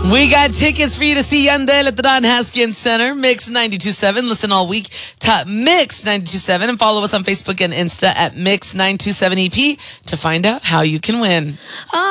We got tickets for you to see Yandel at the Don Haskins Center. Mix 92.7. Listen all week to Mix 92.7 and follow us on Facebook and Insta at Mix 927EP to find out how you can win.